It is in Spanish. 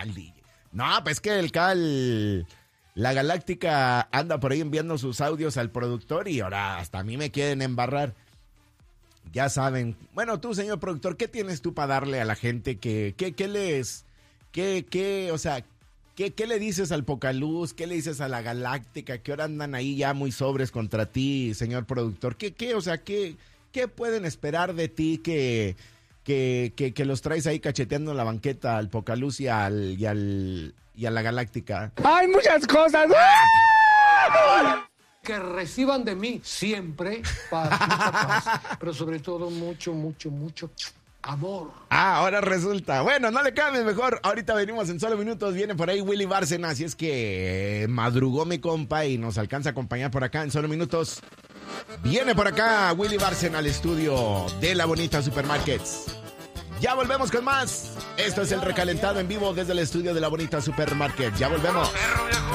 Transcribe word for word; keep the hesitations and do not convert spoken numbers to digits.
mal, D J. No, pues que el Cal, la Galáctica anda por ahí enviando sus audios al productor y ahora hasta a mí me quieren embarrar. Ya saben. Bueno, tú, señor productor, ¿qué tienes tú para darle a la gente? ¿Qué, qué, qué les, qué, qué, o sea, qué, qué le dices al Pocaluz? ¿Qué le dices a la Galáctica? ¿Qué hora andan ahí ya muy sobres contra ti, señor productor? ¿Qué, qué, o sea, qué, qué pueden esperar de ti que... Que, que, que los traes ahí cacheteando en la banqueta al Pocaluz y, al, y, al, y a la Galáctica? ¡Hay muchas cosas! Que reciban de mí siempre paz, mucha paz, pero sobre todo mucho, mucho, mucho amor. Ah, ahora resulta. Bueno, no le cambies mejor. Ahorita venimos en solo minutos. Viene por ahí Willy Bárcena, así es que madrugó mi compa y nos alcanza a acompañar por acá en solo minutos. Viene por acá Willy Bárcena al estudio de La Bonita Supermarkets. Ya volvemos con más. Esto es el recalentado en vivo desde el estudio de La Bonita Supermarkets. Ya volvemos.